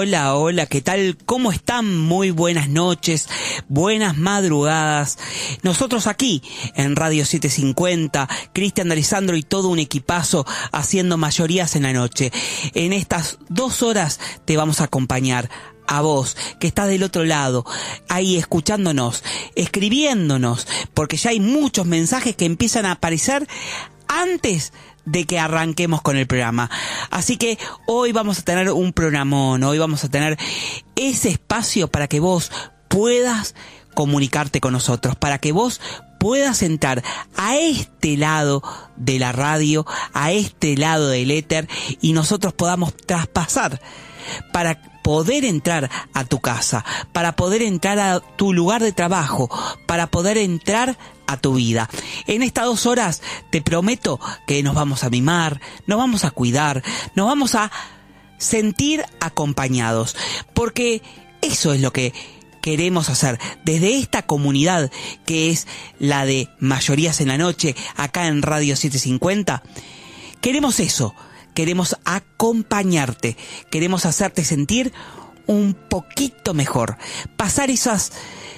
Hola, hola, ¿qué tal? ¿Cómo están? Muy buenas noches, buenas madrugadas. Nosotros aquí en Radio 750, Cristian de Alessandro y todo un equipazo haciendo mayorías en la noche. En estas 2 horas te vamos a acompañar. A vos, que estás del otro lado, ahí escuchándonos, escribiéndonos, porque ya hay muchos mensajes que empiezan a aparecer antes de que arranquemos con el programa. Así que hoy vamos a tener un programón, hoy vamos a tener ese espacio para que vos puedas comunicarte con nosotros, para que vos puedas entrar a este lado de la radio, a este lado del éter, y nosotros podamos traspasar para poder entrar a tu casa, para poder entrar a tu lugar de trabajo, para poder entrar a tu vida. En estas 2 horas te prometo que nos vamos a mimar, nos vamos a cuidar, nos vamos a sentir acompañados, porque eso es lo que queremos hacer desde esta comunidad que es la de Mayorías en la Noche, acá en Radio 750. Queremos eso. Queremos acompañarte, queremos hacerte sentir un poquito mejor, pasar esas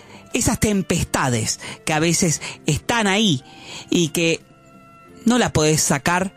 tempestades que a veces están ahí y que no la podés sacar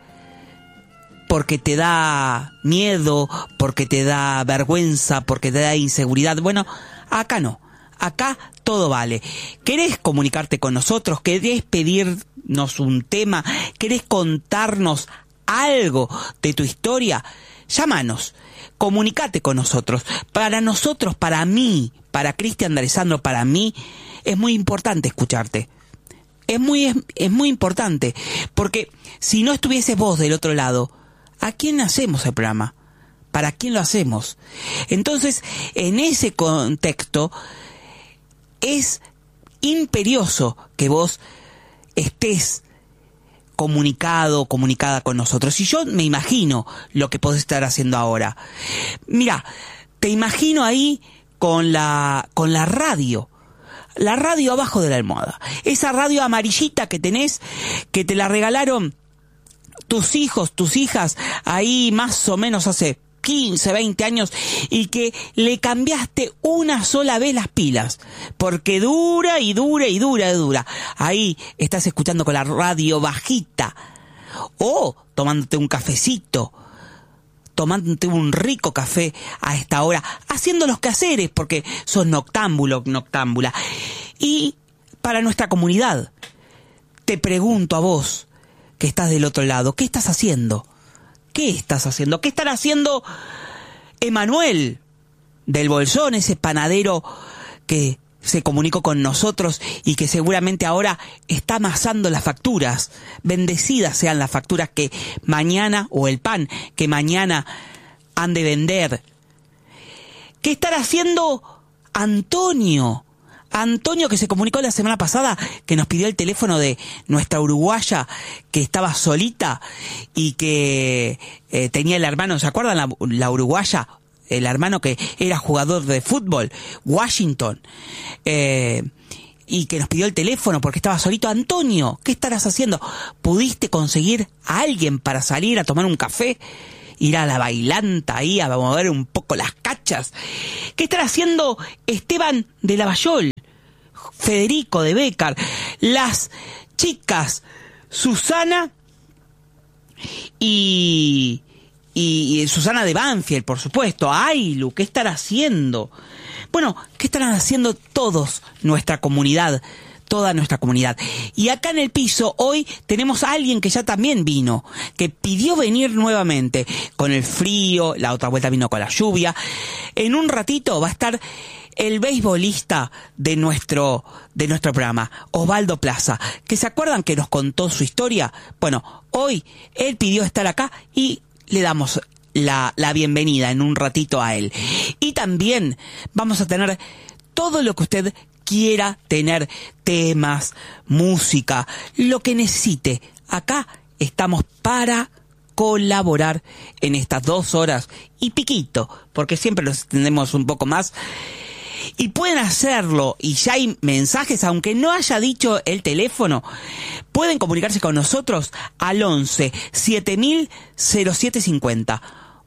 porque te da miedo, porque te da vergüenza, porque te da inseguridad. Bueno, acá no, acá todo vale. ¿Querés comunicarte con nosotros? ¿Querés pedirnos un tema? ¿Querés contarnos algo de tu historia? Llámanos, comunicate con nosotros. Para nosotros, para mí, para Cristian de Alessandro, para mí, es muy importante escucharte. Es muy importante, porque si no estuvieses vos del otro lado, ¿a quién hacemos el programa? ¿Para quién lo hacemos? Entonces, en ese contexto, es imperioso que vos estés comunicada con nosotros. Y yo me imagino lo que podés estar haciendo ahora. Mira, te imagino ahí con la radio. La radio abajo de la almohada. Esa radio amarillita que tenés, que te la regalaron tus hijos, tus hijas, ahí más o menos hace 15, 20 años, y que le cambiaste una sola vez las pilas, porque dura. Ahí estás escuchando con la radio bajita, o tomándote un cafecito, tomándote un rico café a esta hora, haciendo los quehaceres, porque sos noctámbula. Y para nuestra comunidad, te pregunto a vos, que estás del otro lado, ¿qué estás haciendo? ¿Qué estás haciendo? ¿Qué estará haciendo Emanuel del Bolsón, ese panadero que se comunicó con nosotros y que seguramente ahora está amasando las facturas? Bendecidas sean las facturas que mañana, o el pan que mañana han de vender. ¿Qué estará haciendo Antonio? Antonio, que se comunicó la semana pasada, que nos pidió el teléfono de nuestra uruguaya que estaba solita y que tenía el hermano, ¿se acuerdan la uruguaya? El hermano que era jugador de fútbol, Washington, y que nos pidió el teléfono porque estaba solito. Antonio, ¿qué estarás haciendo? ¿Pudiste conseguir a alguien para salir a tomar un café? Ir a la bailanta ahí a mover un poco las cachas. ¿Qué estará haciendo Esteban de Lavallol? Federico de Bécar, las chicas Susana y Susana de Banfield, por supuesto, Ailu, ¿qué estará haciendo? Bueno, ¿qué estarán haciendo todos nuestra comunidad? Toda nuestra comunidad. Y acá en el piso hoy tenemos a alguien que ya también vino, que pidió venir nuevamente con el frío, la otra vuelta vino con la lluvia. En un ratito va a estar el beisbolista de nuestro programa, Osvaldo Plaza, que se acuerdan que nos contó su historia. Bueno, hoy él pidió estar acá y le damos la bienvenida en un ratito a él. Y también vamos a tener todo lo que usted quiera tener, temas, música, lo que necesite. Acá estamos para colaborar en estas 2 horas y piquito, porque siempre los extendemos un poco más. Y pueden hacerlo, y ya hay mensajes, aunque no haya dicho el teléfono, pueden comunicarse con nosotros al 11 7000 0750.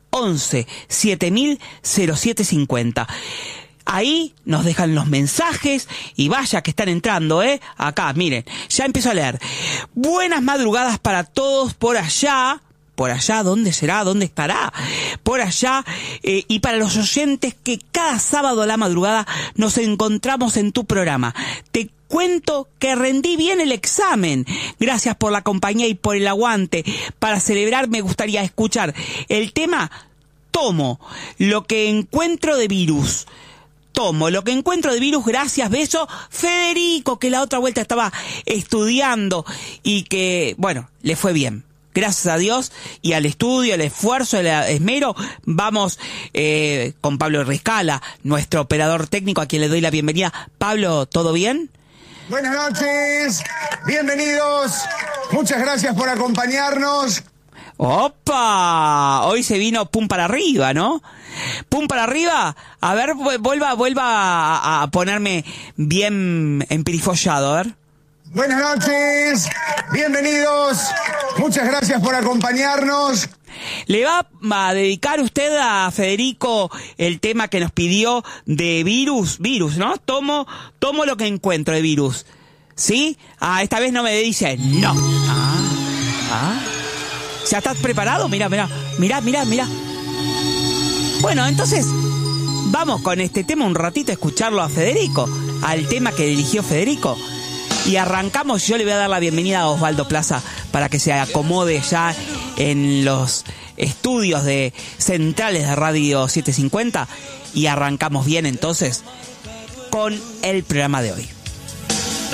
11 7000 0750. Ahí nos dejan los mensajes y vaya que están entrando, acá, miren, ya empiezo a leer. Buenas madrugadas para todos por allá, ¿dónde será? ¿Dónde estará? Por allá, y para los oyentes que cada sábado a la madrugada nos encontramos en tu programa. Te cuento que rendí bien el examen. Gracias por la compañía y por el aguante. Para celebrar me gustaría escuchar el tema Tomo lo que encuentro de virus. Tomo lo que encuentro de virus, gracias, beso, Federico, que la otra vuelta estaba estudiando y que, bueno, le fue bien. Gracias a Dios y al estudio, al esfuerzo, al esmero, vamos con Pablo Riscala, nuestro operador técnico, a quien le doy la bienvenida. Pablo, ¿todo bien? Buenas noches, bienvenidos, muchas gracias por acompañarnos. ¡Opa! Hoy se vino pum para arriba, ¿no? Pum para arriba. A ver, vuelva a ponerme bien emperifollado, a ver. Buenas noches, bienvenidos, muchas gracias por acompañarnos. ¿Le va a dedicar usted a Federico el tema que nos pidió de virus, ¿no? Tomo lo que encuentro de virus. ¿Sí? Esta vez no me dice no. ¿Ya estás preparado? Mira. Bueno, entonces, vamos con este tema un ratito a escucharlo a Federico, al tema que eligió Federico. Y arrancamos, yo le voy a dar la bienvenida a Osvaldo Plaza para que se acomode ya en los estudios de centrales de Radio 750. Y arrancamos bien entonces con el programa de hoy.